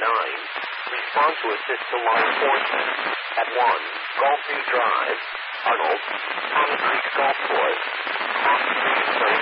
Respond to assist to line 410 at 1 Gulfview Drive, Arnold, Palm Creek Golf Course,